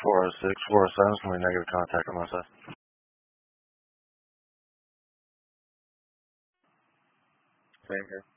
406, 407 is going to be negative contact on my side. Same here.